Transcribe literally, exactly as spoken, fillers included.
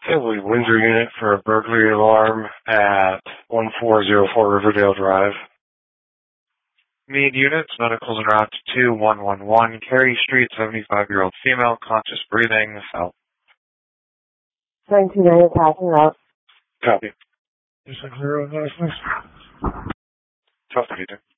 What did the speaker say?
Philly Windsor unit for a burglary alarm at one four zero four Riverdale Drive. Mead units, medicals en route to two one one one, Carey Street, seventy-five-year-old female, conscious breathing, south. nineteen ninety passing out. Copy. Two six zero, nice. Tough to be there.